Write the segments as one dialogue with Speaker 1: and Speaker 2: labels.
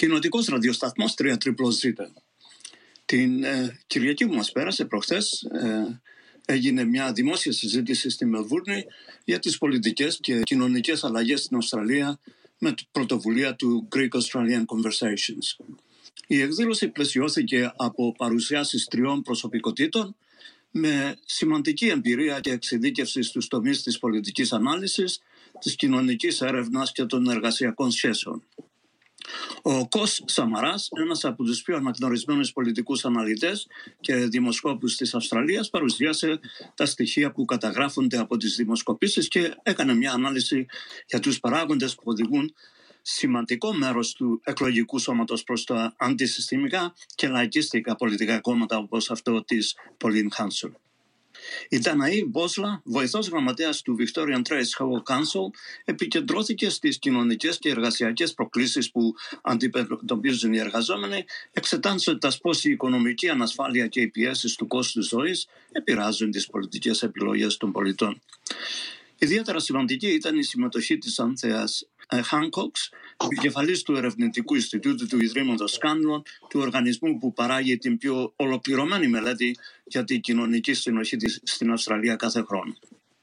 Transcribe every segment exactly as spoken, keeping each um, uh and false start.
Speaker 1: Κοινοτικός ραδιοσταθμός τρία ζ. Την ε, Κυριακή που μας πέρασε προχθές ε, έγινε μια δημόσια συζήτηση στη Μελβούρνη για τις πολιτικές και κοινωνικές αλλαγές στην Αυστραλία με πρωτοβουλία του Greek Australian Conversations. Η εκδήλωση πλαισιώθηκε από παρουσιάσεις τριών προσωπικότητων με σημαντική εμπειρία και εξειδίκευση στους τομείς της πολιτικής ανάλυσης, της κοινωνικής έρευνας και των εργασιακών σχέσεων. Ο Κος Σαμαράς, ένας από τους πιο αναγνωρισμένους πολιτικούς αναλυτές και δημοσκόπους της Αυστραλίας, παρουσίασε τα στοιχεία που καταγράφονται από τις δημοσκοπήσεις και έκανε μια ανάλυση για τους παράγοντες που οδηγούν σημαντικό μέρος του εκλογικού σώματος προς τα αντισυστημικά και λαϊκίστικα πολιτικά κόμματα όπως αυτό της Pauline Hanson. Η Danae Bosla, βοηθός γραμματέας του Victorian Trades Hall Council, επικεντρώθηκε στις κοινωνικές και εργασιακές προκλήσεις που αντιμετωπίζουν οι εργαζόμενοι, εξετάζοντας πώς η οικονομική ανασφάλεια και οι πιέσεις του κόστους ζωής επηρεάζουν τις πολιτικές επιλογές των πολιτών. Ιδιαίτερα σημαντική ήταν η συμμετοχή της Άνθεας Χάνκοξ, επικεφαλής του Ερευνητικού Ινστιτούτου του Ιδρύματος Σκάνλον, του οργανισμού που παράγει την πιο ολοκληρωμένη μελέτη για την κοινωνική συνοχή στην Αυστραλία κάθε χρόνο.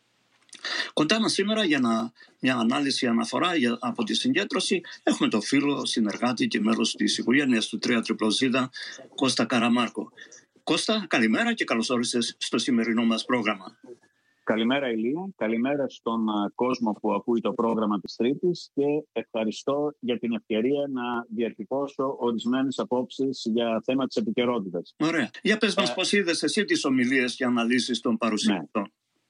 Speaker 1: Κοντά μας σήμερα για να, μια ανάλυση αναφορά για, από τη συγκέντρωση έχουμε το φίλο, συνεργάτη και μέλος της οικογένειας του τρία ζ, Κώστα Καραμάρκο. Κώστα, καλημέρα και καλώς όρισες στο σημερινό μας πρόγραμμα.
Speaker 2: Καλημέρα Ηλία, καλημέρα στον κόσμο που ακούει το πρόγραμμα της Τρίτης και ευχαριστώ για την ευκαιρία να διατυπώσω ορισμένες απόψεις για θέμα της επικαιρότητας.
Speaker 1: Ωραία. Για πες μας ε... πώς είδες εσύ τις ομιλίες και αναλύσεις των παρουσιαστών.
Speaker 2: Ναι.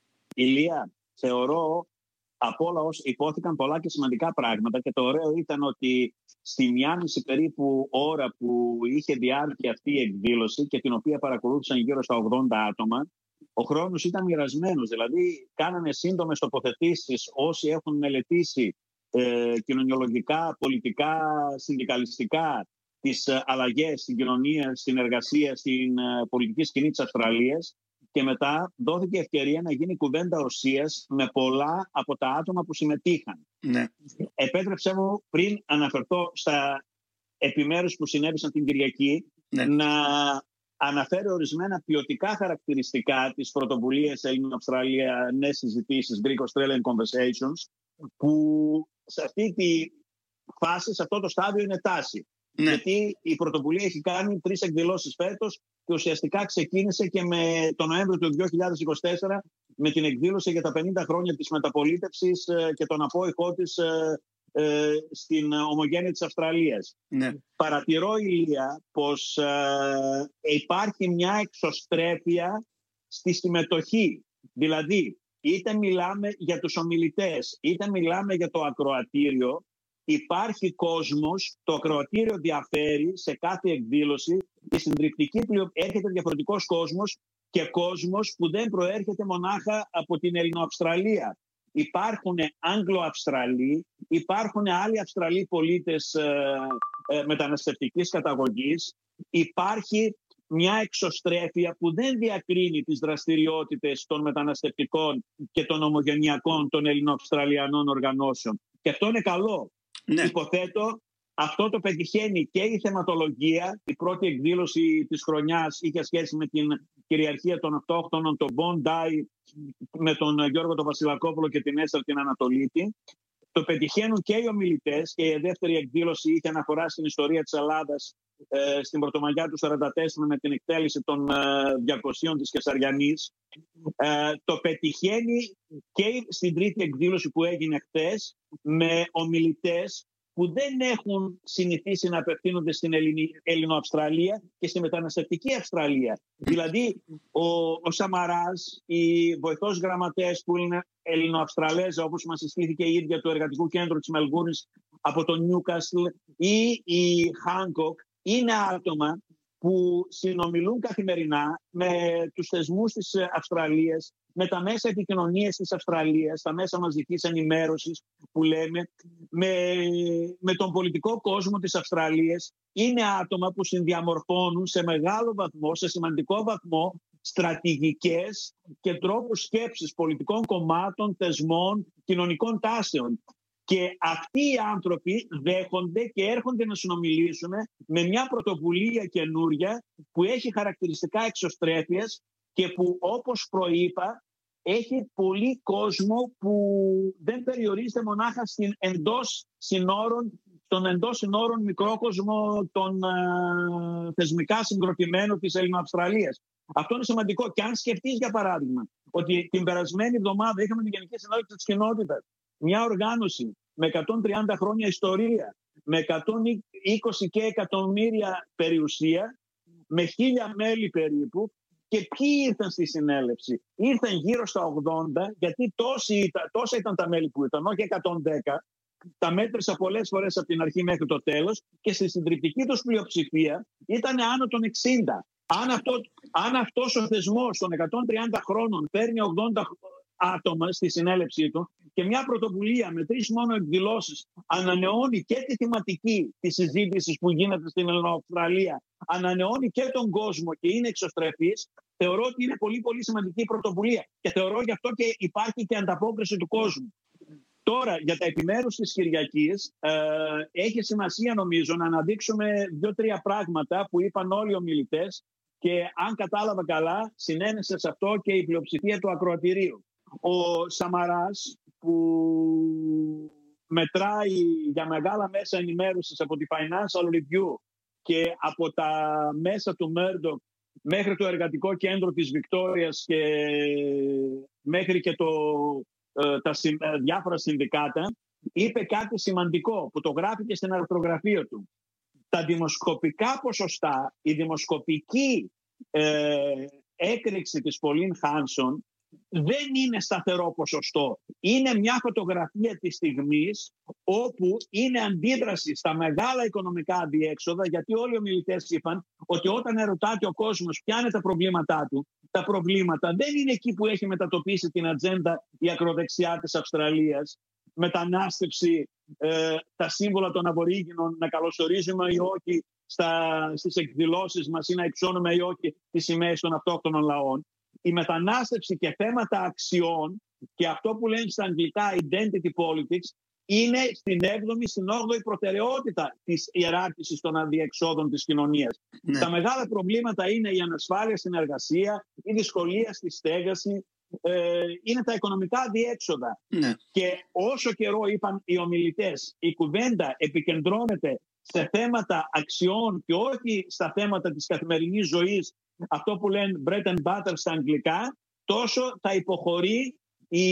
Speaker 2: Ηλία, θεωρώ από όλα όσα υπόθηκαν πολλά και σημαντικά πράγματα και το ωραίο ήταν ότι στη μία μισή περίπου ώρα που είχε διάρκεια αυτή η εκδήλωση και την οποία παρακολούθησαν γύρω στα ογδόντα άτομα, ο χρόνος ήταν μοιρασμένος, δηλαδή κάνανε σύντομες τοποθετήσεις όσοι έχουν μελετήσει ε, κοινωνιολογικά, πολιτικά, συνδικαλιστικά τις ε, αλλαγές στην κοινωνία, στην εργασία, στην ε, πολιτική σκηνή της Αυστραλίας και μετά δόθηκε ευκαιρία να γίνει κουβέντα ουσίας με πολλά από τα άτομα που συμμετείχαν.
Speaker 1: Ναι.
Speaker 2: Επέτρεψέ μου πριν αναφερθώ στα επιμέρους που συνέβησαν την Κυριακή, ναι, να αναφέρει ορισμένα ποιοτικά χαρακτηριστικά της πρωτοβουλίας Έλληνο-Αυστραλιανές συζητήσεις, Greek Australian Conversations, που σε αυτή τη φάση, σε αυτό το στάδιο είναι τάση. Ναι. Γιατί η πρωτοβουλία έχει κάνει τρεις εκδηλώσεις φέτος και ουσιαστικά ξεκίνησε και με τον Νοέμβριο του δύο χιλιάδες είκοσι τέσσερα με την εκδήλωση για τα πενήντα χρόνια της μεταπολίτευσης και τον απόϊχό της Ε, στην ομογένεια της Αυστραλίας. Ναι. Παρατηρώ, Ηλία, πως ε, υπάρχει μια εξωστρέφεια στη συμμετοχή. Δηλαδή, είτε μιλάμε για τους ομιλητές, είτε μιλάμε για το ακροατήριο, υπάρχει κόσμος, το ακροατήριο διαφέρει σε κάθε εκδήλωση, η συντριπτική πλειο... έρχεται διαφορετικός κόσμος και κόσμος που δεν προέρχεται μονάχα από την Ελληνοαυστραλία. Υπάρχουν Άγγλο-Αυστραλοί, υπάρχουν άλλοι Αυστραλοί πολίτες ε, ε, μεταναστευτικής καταγωγής. Υπάρχει μια εξωστρέφεια που δεν διακρίνει τις δραστηριότητες των μεταναστευτικών και των ομογενειακών των Ελληνοαυστραλιανών οργανώσεων. Και αυτό είναι καλό. Ναι. Υποθέτω αυτό το πετυχαίνει και η θεματολογία. Η πρώτη εκδήλωση της χρονιάς είχε σχέση με την κυριαρχία των αυτόχθονων, τον Bondi, με τον Γιώργο τον Βασιλακόπουλο και την Έστερ την Ανατολίτη. Το πετυχαίνουν και οι ομιλητές και η δεύτερη εκδήλωση είχε αναφορά στην ιστορία της Ελλάδας ε, στην Πρωτομαγιά του σαράντα τέσσερα με την εκτέλεση των ε, διακοσίων της Κεσαριανής. Ε, το πετυχαίνει και στην τρίτη εκδήλωση που έγινε χθες με ομιλητές που δεν έχουν συνηθίσει να απευθύνονται στην Ελληνοαυστραλία και στη μεταναστευτική Αυστραλία. Δηλαδή, ο, ο Σαμαράς, οι βοηθός γραμματέες που είναι Ελληνοαυστραλέζα, όπως μας συστήθηκε η ίδια του Εργατικού Κέντρου της Μελβούρνης από το Νιούκασλ, ή η Χάνκοκ, είναι άτομα που συνομιλούν καθημερινά με τους θεσμούς της Αυστραλίας, με τα μέσα επικοινωνίας της Αυστραλίας, τα μέσα μαζικής ενημέρωσης που λέμε, με, με τον πολιτικό κόσμο της Αυστραλίας. Είναι άτομα που συνδιαμορφώνουν σε μεγάλο βαθμό, σε σημαντικό βαθμό, στρατηγικές και τρόπους σκέψης πολιτικών κομμάτων, θεσμών, κοινωνικών τάσεων. Και αυτοί οι άνθρωποι δέχονται και έρχονται να συνομιλήσουν με μια πρωτοβουλία καινούρια που έχει χαρακτηριστικά εξωστρέφειας και που, όπως προείπα, έχει πολύ κόσμο που δεν περιορίζεται μονάχα στην εντός συνόρων, στον εντός συνόρων μικρό κόσμο των ε, θεσμικά συγκροτημένων της Ελληνοαυστραλίας. Αυτό είναι σημαντικό. Και αν σκεφτείς, για παράδειγμα, ότι την περασμένη εβδομάδα είχαμε την Γενική Συνέλευση της Κοινότητας, μια οργάνωση με εκατόν τριάντα χρόνια ιστορία, με εκατόν είκοσι και εκατομμύρια περιουσία, με χίλια μέλη περίπου. Και ποιοι ήρθαν στη συνέλευση? Ήρθαν γύρω στα ογδόντα, γιατί τόσα ήταν τα μέλη που ήρθαν, όχι εκατόν δέκα. Τα μέτρησα πολλές φορές από την αρχή μέχρι το τέλος και στη συντριπτική τους πλειοψηφία ήταν άνω των εξήντα. Αν, αυτό, αν αυτός ο θεσμός των εκατόν τριάντα χρόνων παίρνει ογδόντα άτομα στη συνέλευσή του και μια πρωτοβουλία με τρεις μόνο εκδηλώσεις ανανεώνει και τη θεματική της συζήτησης που γίνεται στην Ελληνοαυστραλία, ανανεώνει και τον κόσμο και είναι εξωστρεφής, θεωρώ ότι είναι πολύ πολύ σημαντική πρωτοβουλία και θεωρώ γι' αυτό και υπάρχει και ανταπόκριση του κόσμου. Τώρα, για τα επιμέρους της Κυριακής, ε, έχει σημασία νομίζω να αναδείξουμε δύο-τρία πράγματα που είπαν όλοι οι ομιλητές και αν κατάλαβα καλά συνένεσε σε αυτό και η πλειοψηφία του ακροατηρίου. Ο Σαμαράς, που μετράει για μεγάλα μέσα ενημέρωσης από τη Financial Review και από τα μέσα του Murdoch μέχρι το εργατικό κέντρο της Βικτόριας και μέχρι και το, τα διάφορα συνδικάτα, είπε κάτι σημαντικό που το γράφει και στην αρθρογραφία του. Τα δημοσκοπικά ποσοστά, η δημοσκοπική ε, έκρηξη της Pauline Hanson δεν είναι σταθερό ποσοστό. Είναι μια φωτογραφία της στιγμής όπου είναι αντίδραση στα μεγάλα οικονομικά αδιέξοδα, γιατί όλοι οι ομιλητές είπαν ότι όταν ερωτάται ο κόσμος ποια είναι τα προβλήματά του, τα προβλήματα δεν είναι εκεί που έχει μετατοπίσει την ατζέντα η ακροδεξιά της Αυστραλίας. Μετανάστευση, ε, τα σύμβολα των Αβορίγινων, να καλωσορίζουμε ή όχι στα, στις εκδηλώσεις μας ή να υψώνουμε ή όχι τις σημαίες των αυτόχθονων λαών. Η μετανάστευση και θέματα αξιών και αυτό που λένε στα αγγλικά identity politics είναι στην έβδομη, στην όγδοη προτεραιότητα της ιεράρχησης των αδιεξόδων της κοινωνίας. Ναι. Τα μεγάλα προβλήματα είναι η ανασφάλεια στην εργασία, η δυσκολία στη στέγαση, ε, είναι τα οικονομικά αδιέξοδα. Ναι. Και όσο καιρό είπαν οι ομιλητές, η κουβέντα επικεντρώνεται σε θέματα αξιών και όχι στα θέματα της καθημερινής ζωής, αυτό που λένε bread and butter στα αγγλικά, τόσο θα υποχωρεί η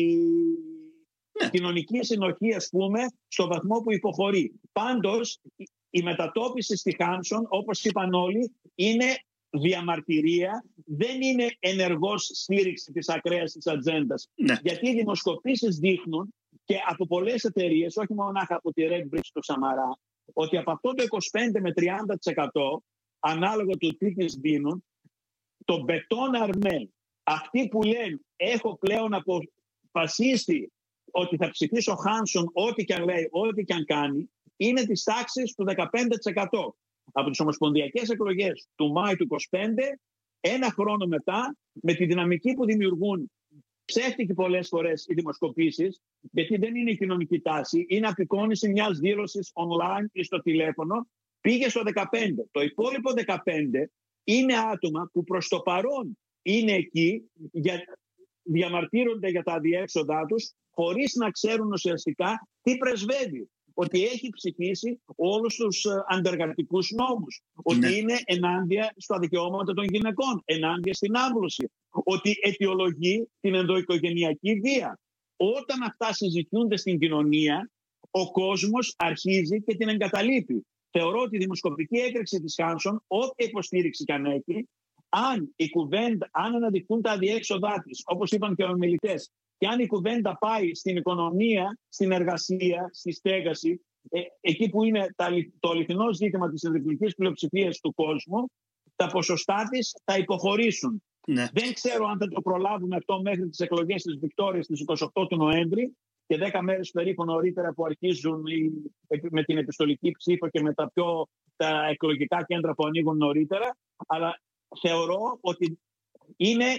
Speaker 2: ναι. κοινωνική συνοχή, ας πούμε, στο βαθμό που υποχωρεί. Πάντως, η μετατόπιση στη Χάνσον, όπως είπαν όλοι, είναι διαμαρτυρία, δεν είναι ενεργός στήριξη της ακραίας της ατζέντας. Ναι. Γιατί οι δημοσκοπήσεις δείχνουν και από πολλές εταιρείες, όχι μονάχα από τη Redbridge του Σαμαρά, ότι από αυτό το είκοσι πέντε με τριάντα τοις εκατό ανάλογα του τι της δίνουν, το μπετόν αρμέ, αυτοί που λένε έχω πλέον αποφασίσει ότι θα ψηφίσω Χάνσον ό,τι και αν λέει, ό,τι και αν κάνει, είναι της τάξης του δεκαπέντε τοις εκατό. Από τις ομοσπονδιακές εκλογές του Μάη του είκοσι πέντε, ένα χρόνο μετά, με τη δυναμική που δημιουργούν ψεύτικοι πολλές φορές οι δημοσκοπήσεις, γιατί δεν είναι η κοινωνική τάση, είναι απεικόνιση μιας δήλωσης online ή στο τηλέφωνο, πήγε στο δεκαπέντε. Το υπόλοιπο δεκαπέντε είναι άτομα που προς το παρόν είναι εκεί, για, διαμαρτύρονται για τα αδιέξοδά τους, χωρίς να ξέρουν ουσιαστικά τι πρεσβεύει. Ότι έχει ψηφίσει όλους τους αντεργατικούς νόμους. Ότι ναι. είναι ενάντια στα δικαιώματα των γυναικών, ενάντια στην άμβλωση. Ότι αιτιολογεί την ενδοοικογενειακή βία. Όταν αυτά συζητιούνται στην κοινωνία, ο κόσμος αρχίζει και την εγκαταλείπει. Θεωρώ ότι η δημοσκοπική έκρηξη της Χάνσον, όποια υποστήριξη και αν έχει, αν, η κουβέντα, αν αναδειχθούν τα αδιέξοδά της, όπως είπαν και οι ομιλητές, και αν η κουβέντα πάει στην οικονομία, στην εργασία, στη στέγαση, ε, εκεί που είναι τα, το αληθινό ζήτημα της ευρυθμικής πλειοψηφίας του κόσμου, τα ποσοστά της θα υποχωρήσουν. Ναι. Δεν ξέρω αν θα το προλάβουμε αυτό μέχρι τις εκλογές της Βικτόριας στις είκοσι οκτώ του Νοέμβρη και δέκα μέρες περίπου νωρίτερα που αρχίζουν οι, με την επιστολική ψήφο και με τα, πιο, τα εκλογικά κέντρα που ανοίγουν νωρίτερα. Αλλά θεωρώ ότι είναι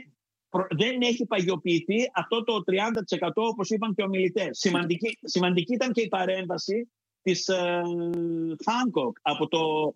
Speaker 2: δεν έχει παγιοποιηθεί αυτό το τριάντα τοις εκατό όπως είπαν και οι ομιλητές. Σημαντική, σημαντική ήταν και η παρέμβαση της ε, Hancock από το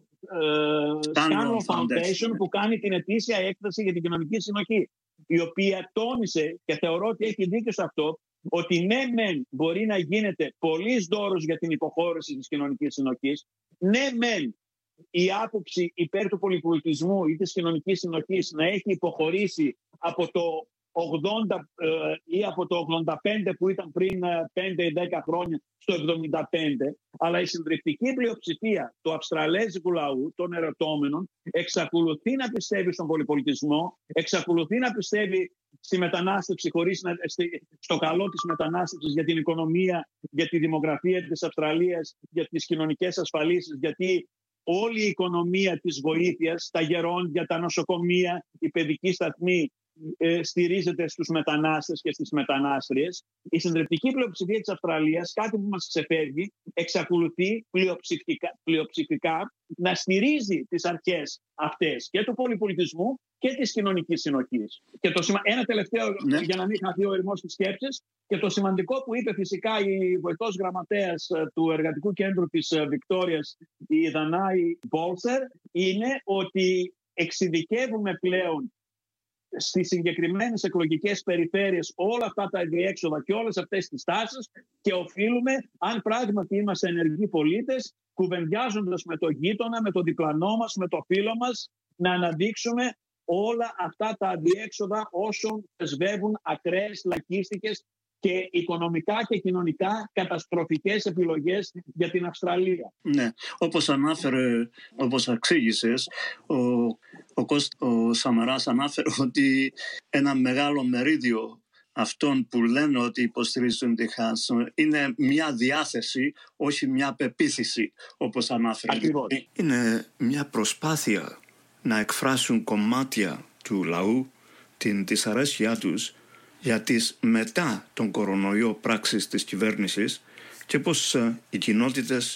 Speaker 2: ε, Scanlon Foundation που κάνει την ετήσια έκθεση για την κοινωνική συνοχή, η οποία τόνισε, και θεωρώ ότι έχει δίκιο σε αυτό, ότι ναι μεν μπορεί να γίνεται πολύς δώρος για την υποχώρηση της κοινωνικής συνοχής, ναι μεν η άποψη υπέρ του πολυπολιτισμού ή της κοινωνικής συνοχής να έχει υποχωρήσει από το ογδόντα ή από το ογδόντα πέντε που ήταν πριν πέντε ή δέκα χρόνια στο εβδομήντα πέντε, αλλά η συντριπτική πλειοψηφία του αυστραλέζικου λαού, των ερωτώμενων, εξακολουθεί να πιστεύει στον πολυπολιτισμό, εξακολουθεί να πιστεύει στη μετανάστευση, χωρίς να, στο καλό της μετανάστευσης για την οικονομία, για τη δημογραφία της Αυστραλίας, για τις κοινωνικές ασφαλίσεις, γιατί όλη η οικονομία της βοήθειας, τα γερόντια, τα νοσοκομεία, η παιδική σταθμή ε, στηρίζεται στους μετανάστες και στις μετανάστριες. Η συντριπτική πλειοψηφία της Αυστραλίας, κάτι που μας ξεφεύγει, εξακολουθεί πλειοψηφικά, πλειοψηφικά να στηρίζει τις αρχές αυτές και του πολυπολιτισμού και της κοινωνικής συνοχής. Και το σημα... Ένα τελευταίο, ναι, για να μην χαθεί ο ηρμός της σκέψης, και το σημαντικό που είπε φυσικά η βοηθός γραμματέας του Εργατικού Κέντρου της Βικτόριας, η Δανάη Μπόλσερ, είναι ότι εξειδικεύουμε πλέον στις συγκεκριμένες εκλογικές περιφέρειες όλα αυτά τα διέξοδα και όλες αυτές τις τάσεις, και οφείλουμε, αν πράγματι είμαστε ενεργοί πολίτες, κουβεντιάζοντας με το γείτονα, με το διπλανό μας, με το φίλο μας, να αναδείξουμε όλα αυτά τα αντιέξοδα όσων θεσβεύουν ακραίες, λαϊκίστικες και οικονομικά και κοινωνικά καταστροφικές επιλογές για την Αυστραλία.
Speaker 1: Ναι, όπως ανάφερε, όπως εξήγησες, ο, ο, Κώσ, ο Σαμαράς ανάφερε ότι ένα μεγάλο μερίδιο αυτών που λένε ότι υποστηρίζουν τη Χάς είναι μια διάθεση, όχι μια πεποίθηση, όπως ανάφερε.
Speaker 2: Ακριβώς.
Speaker 1: Είναι μια προσπάθεια να εκφράσουν κομμάτια του λαού την δυσαρέσκειά τους για τις μετά τον κορονοϊό πράξεις της κυβέρνησης και πως ε, οι κοινότητες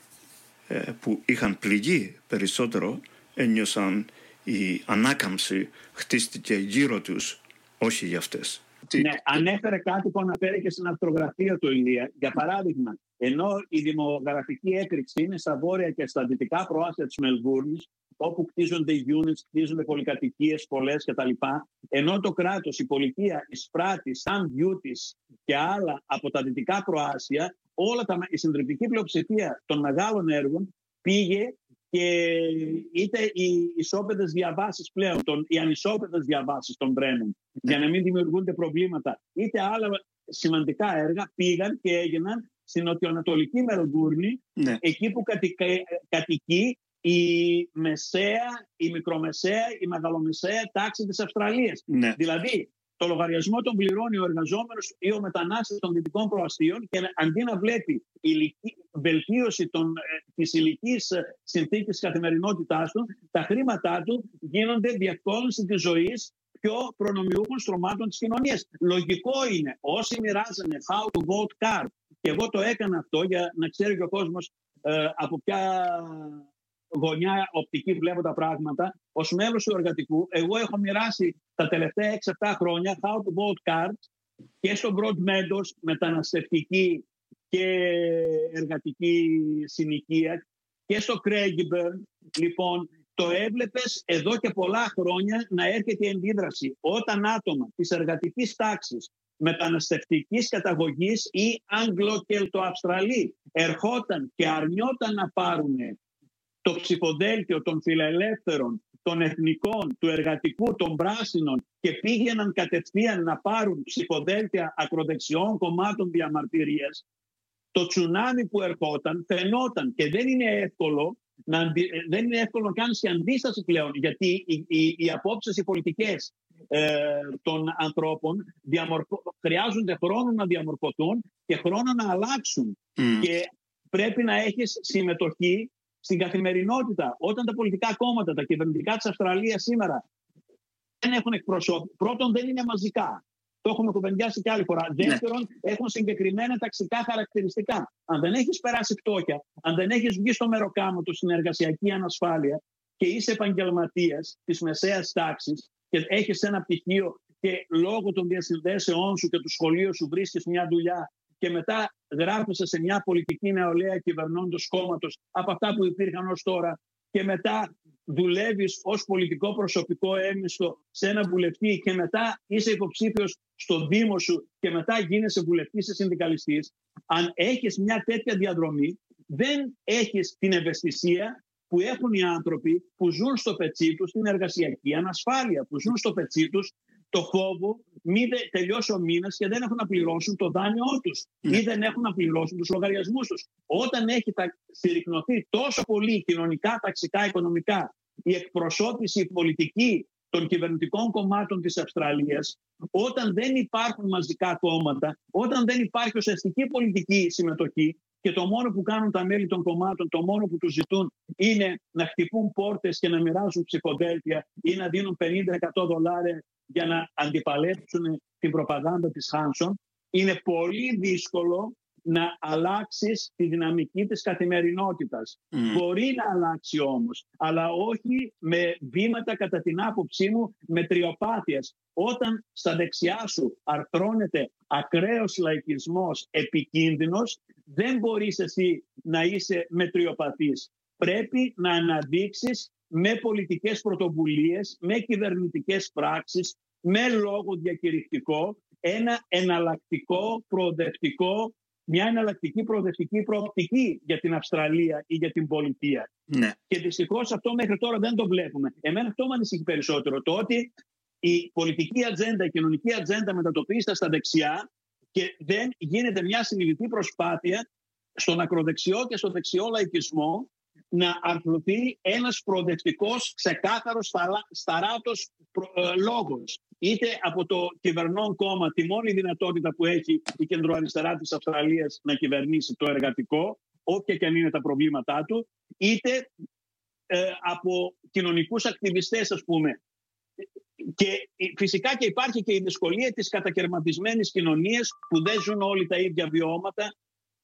Speaker 1: ε, που είχαν πληγεί περισσότερο ένιωσαν η ανάκαμψη χτίστηκε γύρω τους, όχι για αυτές.
Speaker 2: Ναι, ανέφερε κάτι που αναφέρει και στην αρθρογραφία του Ηλία. Για παράδειγμα, ενώ η δημογραφική έκρηξη είναι στα βόρεια και στα δυτικά προάστια της Μελβούρνης, όπου κτίζονται units, κτίζονται πολυκατοικίες, πολλές κτλ. Ενώ το κράτος, η πολιτεία εισπράττει σαν duties και άλλα από τα δυτικά προάστια, όλα τα, η συντριπτική πλειοψηφία των μεγάλων έργων πήγε, και είτε οι ισόπεδες διαβάσεις πλέον, τον, οι ανισόπεδες διαβάσεις των τρένων, για να μην δημιουργούνται προβλήματα, είτε άλλα σημαντικά έργα πήγαν και έγιναν στην νοτιοανατολική Μελβούρνη, ναι, εκεί που κατοικεί η μεσαία, η μικρομεσαία, η μεγαλομεσαία τάξη της Αυστραλίας. Ναι. Δηλαδή, το λογαριασμό τον πληρώνει ο εργαζόμενος ή ο μετανάστης των δυτικών προαστίων, και αντί να βλέπει ηλική, βελτίωση των, της ηλικής συνθήκης καθημερινότητάς του, τα χρήματά του γίνονται διευκόλυνση της ζωής πιο προνομιούχων στρωμάτων της κοινωνίας. Λογικό είναι όσοι μοιράζανε how to vote card, και εγώ το έκανα αυτό για να ξέρει και ο κόσμος ε, από ποια γωνιά οπτική βλέπω τα πράγματα. Ως μέλος του εργατικού, εγώ έχω μοιράσει τα τελευταία έξι εφτά χρόνια how to vote cards και στο Broadmeadows, μεταναστευτική και εργατική συνοικία, και στο Craigieburn. Λοιπόν, το έβλεπες εδώ και πολλά χρόνια να έρχεται η αντίδραση. Όταν άτομα της εργατικής τάξης, μεταναστευτικής καταγωγής ή Άγγλο-Κελτοαυστραλοί ερχόταν και αρνιόταν να πάρουν το ψηφοδέλτιο των φιλελεύθερων, των εθνικών, του εργατικού, των πράσινων, και πήγαιναν κατευθείαν να πάρουν ψηφοδέλτια ακροδεξιών κομμάτων διαμαρτυρίας, το τσουνάμι που ερχόταν φαινόταν, και δεν είναι εύκολο, να, δεν είναι εύκολο να κάνεις και αντίσταση πλέον, γιατί οι, οι, οι απόψεις, οι πολιτικές ε, των ανθρώπων διαμορφω... χρειάζονται χρόνο να διαμορφωθούν και χρόνο να αλλάξουν. Mm. Και πρέπει να έχεις συμμετοχή στην καθημερινότητα. Όταν τα πολιτικά κόμματα, τα κυβερνητικά της Αυστραλίας σήμερα δεν έχουν εκπροσώπηση, πρώτον δεν είναι μαζικά. Το έχουμε κουβεντιάσει και άλλη φορά. Δεύτερον, ναι, έχουν συγκεκριμένα ταξικά χαρακτηριστικά. Αν δεν έχεις περάσει φτώχεια, αν δεν έχεις βγει στο μεροκάματο στην εργασιακή ανασφάλεια και είσαι επαγγελματίας της μεσαίας τάξης και έχεις ένα πτυχίο και λόγω των διασυνδέσεών σου και του σχολείου σου βρίσκεις μια δουλειά και μετά γράφεσαι σε μια πολιτική νεολαία κυβερνώντος κόμματος από αυτά που υπήρχαν ως τώρα και μετά δουλεύεις ως πολιτικό προσωπικό έμισθο σε ένα βουλευτή και μετά είσαι υποψήφιος στο Δήμο σου και μετά γίνεσαι βουλευτής ή συνδικαλιστής, αν έχεις μια τέτοια διαδρομή, δεν έχεις την ευαισθησία που έχουν οι άνθρωποι που ζουν στο πετσί τους την εργασιακή ανασφάλεια, που ζουν στο πετσί τους το φόβο μη τελειώσει ο μήνας και δεν έχουν να πληρώσουν το δάνειό τους ή δεν έχουν να πληρώσουν τους λογαριασμούς τους. Όταν έχει συρρυκνωθεί τόσο πολύ κοινωνικά, ταξικά, οικονομικά η εκπροσώπηση πολιτική των κυβερνητικών κομμάτων της Αυστραλίας, όταν δεν υπάρχουν μαζικά κόμματα, όταν δεν υπάρχει ουσιαστική πολιτική συμμετοχή και το μόνο που κάνουν τα μέλη των κομμάτων, το μόνο που τους ζητούν είναι να χτυπούν πόρτες και να μοιράζουν ψηφοδέλτια ή να δίνουν πενήντα εκατό δολάρια για να αντιπαλέψουν την προπαγάνδα της Χάνσον, είναι πολύ δύσκολο να αλλάξεις τη δυναμική της καθημερινότητας. Mm. Μπορεί να αλλάξει όμως, αλλά όχι με βήματα, κατά την άποψή μου, μετριοπάθειας. Όταν στα δεξιά σου αρθρώνεται ακραίος λαϊκισμός επικίνδυνος, δεν μπορείς εσύ να είσαι μετριοπαθής. Πρέπει να αναδείξεις με πολιτικές πρωτοβουλίες, με κυβερνητικές πράξεις, με λόγο διακηρυκτικό, ένα εναλλακτικό, προοδευτικό, μια εναλλακτική προοδευτική προοπτική για την Αυστραλία ή για την πολιτεία.
Speaker 1: Ναι.
Speaker 2: Και δυστυχώς αυτό μέχρι τώρα δεν το βλέπουμε. Εμένα αυτό με ανησυχεί περισσότερο. Το ότι η πολιτική ατζέντα, η κοινωνική ατζέντα μετατοπίζεται στα δεξιά και δεν γίνεται μια συνειδητή προσπάθεια στον ακροδεξιό και στο δεξιό λαϊκισμό να αρθρωθεί ένας προοδευτικός, ξεκάθαρος, σταράτος ε, λόγος. Είτε από το κυβερνών κόμμα, τη μόνη δυνατότητα που έχει η κεντροαριστερά της Αυστραλίας να κυβερνήσει το εργατικό, όποια και αν είναι τα προβλήματά του, είτε ε, από κοινωνικούς ακτιβιστές, ας πούμε. Και φυσικά και υπάρχει και η δυσκολία της κατακερματισμένης κοινωνίας που δεν ζουν όλοι τα ίδια βιώματα.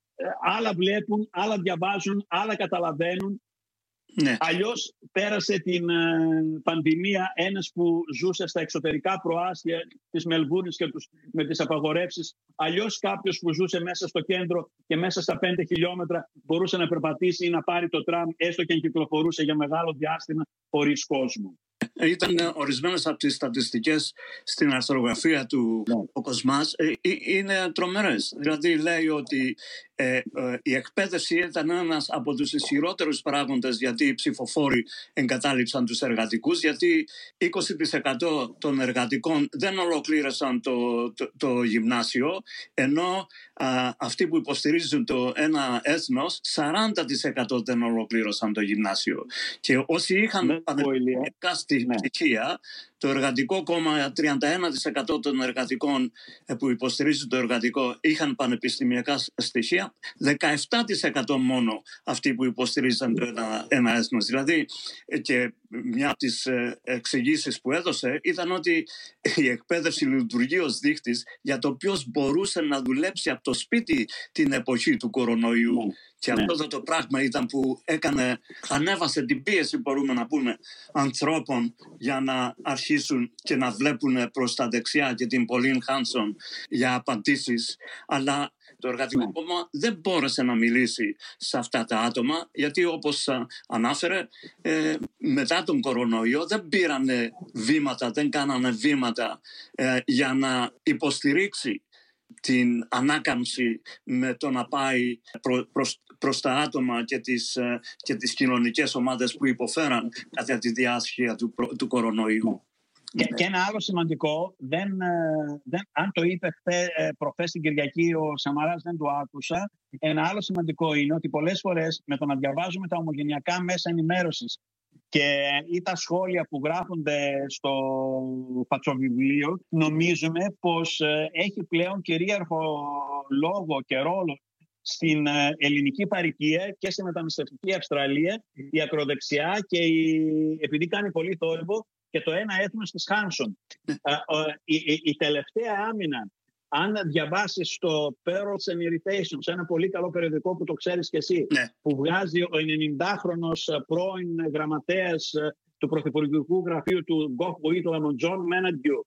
Speaker 2: Άλλα βλέπουν, άλλα διαβάζουν, άλλα καταλαβαίνουν.
Speaker 1: Ναι.
Speaker 2: Αλλιώς πέρασε την ε, πανδημία ένας που ζούσε στα εξωτερικά προάστια της Μελβούρνης και τους, με τις απαγορεύσεις. Αλλιώς κάποιος που ζούσε μέσα στο κέντρο και μέσα στα πέντε χιλιόμετρα μπορούσε να περπατήσει ή να πάρει το τραμ, έστω και αν κυκλοφορούσε για μεγάλο διάστημα χωρίς κόσμο.
Speaker 1: Ήταν ορισμένες από τις στατιστικές στην αρθρογραφία του
Speaker 2: ναι.
Speaker 1: ο Κοσμάς, ε, είναι τρομερές. Δηλαδή λέει ότι ε, ε, η εκπαίδευση ήταν ένας από τους ισχυρότερους παράγοντες γιατί οι ψηφοφόροι εγκατάλειψαν τους εργατικούς, γιατί είκοσι τοις εκατό των εργατικών δεν ολοκλήρωσαν το, το, το γυμνάσιο, ενώ α, αυτοί που υποστηρίζουν το ένα έθνος σαράντα τοις εκατό δεν ολοκλήρωσαν το γυμνάσιο. Και όσοι είχαν πανεπιστημιακά στοιχεία, το εργατικό κόμμα, τριάντα ένα τοις εκατό των εργατικών που υποστηρίζουν το εργατικό είχαν πανεπιστημιακά στοιχεία, δεκαεπτά τοις εκατό μόνο αυτοί που υποστηρίζαν το ένα, ένα έθνος. Δηλαδή, και μια από τις εξηγήσεις που έδωσε ήταν ότι η εκπαίδευση λειτουργεί ως δείχτης για το ποιος μπορούσε να δουλέψει από το σπίτι την εποχή του κορονοϊού. Mm. Και αυτό ναι. το πράγμα ήταν που έκανε, ανέβασε την πίεση, μπορούμε να πούμε, ανθρώπων για να αρχίσουν και να βλέπουν προς τα δεξιά και την Πολίν Χάνσον για απαντήσεις. Αλλά το εργατικό ναι. κόμμα δεν μπόρεσε να μιλήσει σε αυτά τα άτομα, γιατί όπως ανάφερε, ε, μετά τον κορονοϊό δεν πήρανε βήματα, δεν κάνανε βήματα ε, για να υποστηρίξει την ανάκαμψη με το να πάει προ, προς, προς τα άτομα και τις, και τις κοινωνικές ομάδες που υποφέραν κατά τη διάσχεια του, του κορονοϊού.
Speaker 2: Και, και ένα άλλο σημαντικό, δεν, δεν, αν το είπε προχθές την Κυριακή ο Σαμαράς, δεν το άκουσα. Ένα άλλο σημαντικό είναι ότι πολλές φορές με το να διαβάζουμε τα ομογενειακά μέσα ενημέρωσης και ή τα σχόλια που γράφονται στο φατσοβιβλίο, νομίζουμε πως έχει πλέον κυρίαρχο λόγο και ρόλο στην ελληνική παροικία και στη μεταναστευτική Αυστραλία η ακροδεξιά και η, επειδή κάνει πολύ θόρυβο, και το ένα έθνος της Χάνσον. η, η, η τελευταία άμυνα, αν διαβάσεις το Perils and Irritations, ένα πολύ καλό περιοδικό που το ξέρεις και εσύ,
Speaker 1: ναι.
Speaker 2: που βγάζει ο ενενηντάχρονος πρώην γραμματέας του Πρωθυπουργικού Γραφείου του Γκοφ Γουίτλαμον, Τζον Μέναντιου,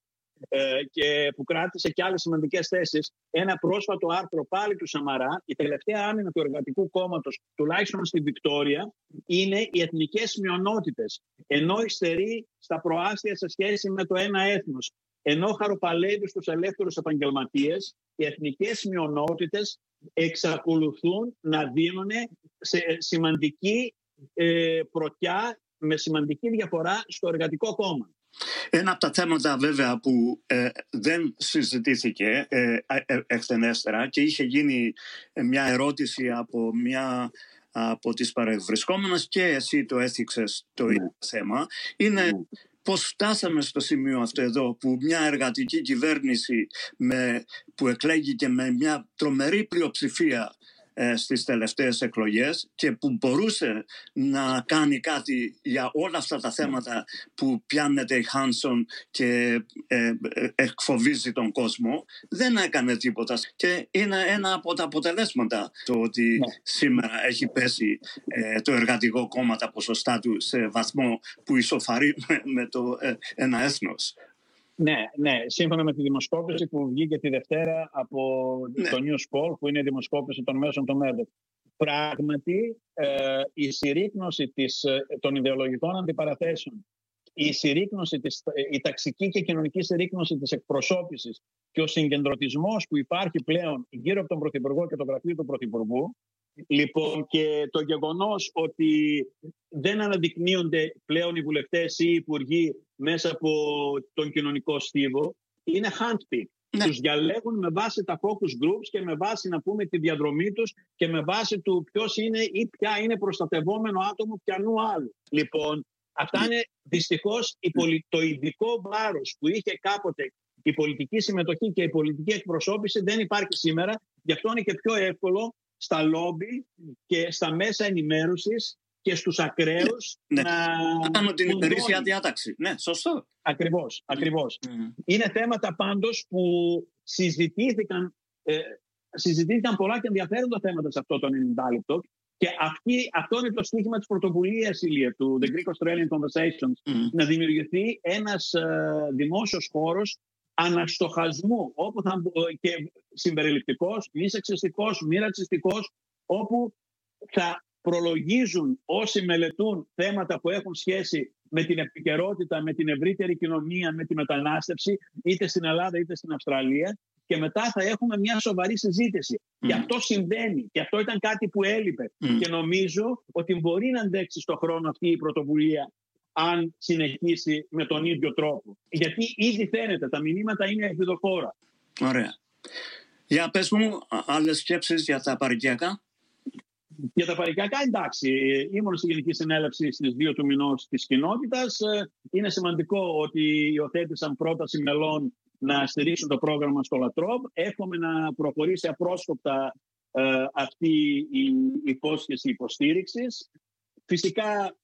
Speaker 2: ε, και που κράτησε και άλλες σημαντικές θέσεις. Ένα πρόσφατο άρθρο πάλι του Σαμαρά, η τελευταία άμυνα του Εργατικού Κόμματος, τουλάχιστον στη Βικτόρια, είναι οι εθνικές μειονότητες. Ενώ υστερεί στα προάστια σε σχέση με το ένα έθνος, ενώ χαροπαλεύει στους ελεύθερους επαγγελματίες, οι εθνικές μειονότητες εξακολουθούν να δίνουν σε σημαντική ε, πρωτιά, με σημαντική διαφορά στο Εργατικό Κόμμα.
Speaker 1: Ένα από τα θέματα βέβαια που ε, δεν συζητήθηκε ε, ε, εκτενέστερα και είχε γίνει μια ερώτηση από μια από τις παρευρισκόμενες και εσύ το έθιξες το mm. θέμα, είναι mm. πώς φτάσαμε στο σημείο αυτό εδώ που μια εργατική κυβέρνηση με, που εκλέγηκε με μια τρομερή πλειοψηφία ε, στις τελευταίες εκλογές και που μπορούσε να κάνει κάτι για όλα αυτά τα θέματα που πιάνεται η Χάνσον και ε, ε, εκφοβίζει τον κόσμο, δεν έκανε τίποτα. Και είναι ένα από τα αποτελέσματα το ότι ναι. σήμερα έχει πέσει ε, το Εργατικό Κόμμα τα ποσοστά του σε βαθμό που ισοφαρεί με, με το ε, ένα έθνος.
Speaker 2: Ναι, ναι, σύμφωνα με τη δημοσκόπηση που βγήκε τη Δευτέρα από ναι. το News Poll, που είναι η δημοσκόπηση των μέσων των Μέρδοκ. Πράγματι, ε, η συρρίκνωση της, των ιδεολογικών αντιπαραθέσεων, η συρρίκνωση της, η ταξική και κοινωνική συρρίκνωση της εκπροσώπησης και ο συγκεντρωτισμός που υπάρχει πλέον γύρω από τον Πρωθυπουργό και το γραφείο του Πρωθυπουργού, λοιπόν, και το γεγονός ότι δεν αναδεικνύονται πλέον οι βουλευτές ή οι υπουργοί μέσα από τον κοινωνικό στίβο, είναι handpick. Ναι. Τους διαλέγουν με βάση τα focus groups και με βάση, να πούμε, τη διαδρομή τους και με βάση του ποιος είναι ή ποια είναι προστατευόμενο άτομο ποιανού άλλου. Λοιπόν, αυτά είναι δυστυχώς το ειδικό βάρος που είχε κάποτε η πολιτική συμμετοχή και η πολιτική εκπροσώπηση δεν υπάρχει σήμερα. Γι' αυτό είναι και πιο εύκολο στα λόμπι και στα μέσα ενημέρωσης και στους ακραίους
Speaker 1: ναι,
Speaker 2: να...
Speaker 1: Να κάνουν την ημερήσια διάταξη. Ναι, σωστό.
Speaker 2: Ακριβώς, ακριβώς. Mm. Είναι θέματα πάντως που συζητήθηκαν, ε, συζητήθηκαν πολλά και ενδιαφέροντα θέματα σε αυτό το ενενήντα λεπτό και αυτή, αυτό είναι το στίχημα της πρωτοβουλίας, Ηλία, του The Greek Australian Conversations, mm. να δημιουργηθεί ένας ε, δημόσιος χώρος αναστοχασμού, όπου θα, και συμπεριληπτικός, μη σεξιστικός, μη ρατσιστικός, όπου θα προλογίζουν όσοι μελετούν θέματα που έχουν σχέση με την επικαιρότητα, με την ευρύτερη κοινωνία, με τη μετανάστευση, είτε στην Ελλάδα είτε στην Αυστραλία, και μετά θα έχουμε μια σοβαρή συζήτηση. Mm. Και αυτό συμβαίνει, και αυτό ήταν κάτι που έλειπε. Mm. Και νομίζω ότι μπορεί να αντέξει στον χρόνο αυτή η πρωτοβουλία, αν συνεχίσει με τον ίδιο τρόπο. Γιατί ήδη φαίνεται, τα μηνύματα είναι ελπιδοφόρα.
Speaker 1: Ωραία. Για πες μου, άλλες σκέψεις για τα παροικιακά?
Speaker 2: Για τα παροικιακά, εντάξει. Ήμουν στη Γενική Συνέλευση στις δύο του μηνός της κοινότητας. Είναι σημαντικό ότι υιοθέτησαν πρόταση μελών να στηρίξουν το πρόγραμμα στο Λατρόμπ. Εύχομαι να προχωρήσει απρόσκοπτα ε, αυτή η υπόσχεση υποστήριξης. Φυσικά,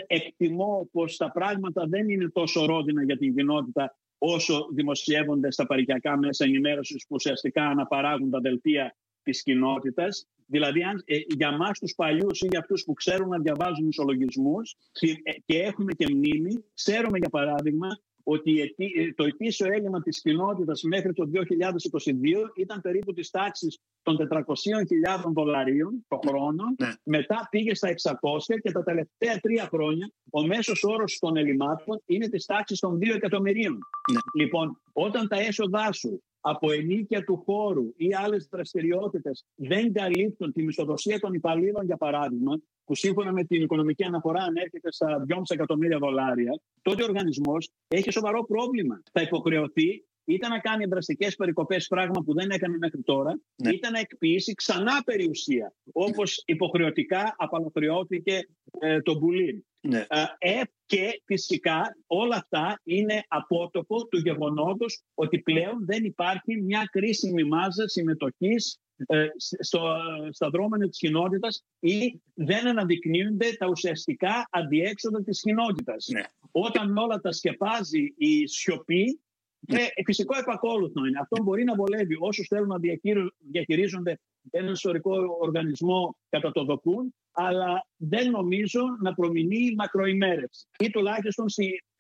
Speaker 2: εκτιμώ πως τα πράγματα δεν είναι τόσο ρόδινα για την κοινότητα όσο δημοσιεύονται στα παροικιακά μέσα ενημέρωσης που ουσιαστικά αναπαράγουν τα δελτία της κοινότητας. Δηλαδή, αν, ε, για μας τους παλιούς ή για αυτούς που ξέρουν να διαβάζουν ισολογισμούς και, ε, και έχουμε και μνήμη, ξέρουμε για παράδειγμα ότι το ετήσιο έλλειμμα της κοινότητας μέχρι το δύο χιλιάδες είκοσι δύο ήταν περίπου της τάξης των τετρακόσιες χιλιάδες δολαρίων το χρόνο. Ναι. Μετά πήγε στα εξακόσια και τα τελευταία τρία χρόνια ο μέσος όρος των ελλημάτων είναι της τάξης των δύο εκατομμυρίων. Ναι. Λοιπόν, όταν τα έσοδά σου από ενίκεια του χώρου ή άλλες δραστηριότητες δεν καλύπτουν τη μισθοδοσία των υπαλλήλων, για παράδειγμα, που σύμφωνα με την οικονομική αναφορά ανέρχεται στα δυόμισι εκατομμύρια δολάρια, τότε ο οργανισμός έχει σοβαρό πρόβλημα. Θα υποχρεωθεί είτε να κάνει δραστικές περικοπές, πράγμα που δεν έκανε μέχρι τώρα, ναι. είτε να εκποιήσει ξανά περιουσία, όπως υποχρεωτικά απαλωτριώθηκε ε, το Μπουλίν. Ναι. Ε, και φυσικά όλα αυτά είναι απότοκο του γεγονότος ότι πλέον δεν υπάρχει μια κρίσιμη μάζα συμμετοχής ε, στο, στα δρόμενα της κοινότητας ή δεν αναδεικνύονται τα ουσιαστικά αντιέξοδα της κοινότητας. Ναι. Όταν όλα τα σκεπάζει η σιωπή, Ε, φυσικό επακόλουθο είναι. Αυτό μπορεί να βολεύει όσους θέλουν να διαχειρίζονται έναν ιστορικό οργανισμό κατά το δοκούν, αλλά δεν νομίζω να προμηνύει μακροημέρευση. Ή τουλάχιστον στη,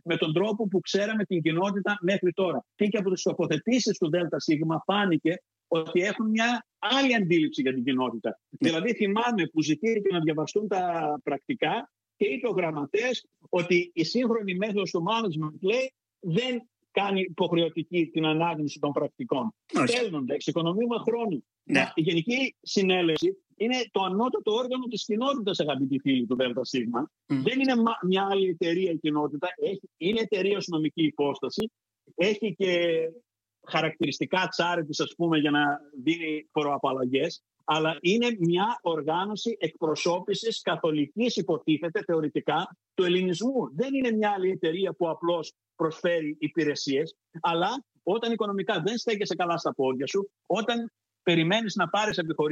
Speaker 2: με τον τρόπο που ξέραμε την κοινότητα μέχρι τώρα. Και, και από τις τοποθετήσεις του ΔΣ φάνηκε ότι έχουν μια άλλη αντίληψη για την κοινότητα. Ναι. Δηλαδή θυμάμαι που ζητήθηκε να διαβαστούν τα πρακτικά και είπε ο γραμματέας ότι η σύγχρονη μέθοδος του management, λέει, δεν κάνει υποχρεωτική την ανάγνωση των πρακτικών. Στέλνονται, εξοικονομούμε χρόνο. Ναι. Η Γενική Συνέλευση είναι το ανώτατο όργανο της κοινότητας, αγαπητοί φίλοι του ΔΣ. Mm. Δεν είναι μια άλλη εταιρεία η κοινότητα. Έχει, είναι εταιρεία ως νομική υπόσταση. Έχει και χαρακτηριστικά τσάρετης, ας πούμε, για να δίνει φοροαπαλλαγές. Αλλά είναι μια οργάνωση εκπροσώπησης καθολικής, υποτίθεται θεωρητικά, του ελληνισμού. Δεν είναι μια άλλη εταιρεία που απλώς προσφέρει υπηρεσίες, αλλά όταν οικονομικά δεν στέκεσαι καλά στα πόδια σου, όταν περιμένεις να πάρεις επιχορήγηση